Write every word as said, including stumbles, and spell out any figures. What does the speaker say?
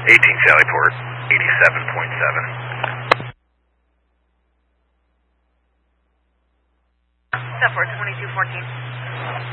eighteen Sallyport, eighty-seven point seven. Step for twenty-two fourteen.